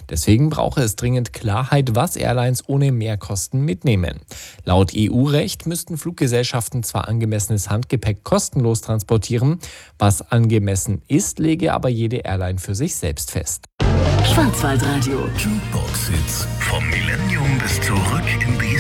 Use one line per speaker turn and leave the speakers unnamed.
Deswegen brauche es dringend Klarheit, was Airlines ohne Mehrkosten mitnehmen. Laut EU-Recht müssten Fluggesellschaften zwar angemessenes Handgepäck kostenlos transportieren, was angemessen ist, lege aber jede Airline für sich selbst fest.
Schwarzwaldradio.
Jukebox-Hits vom Millennium bis zurück in die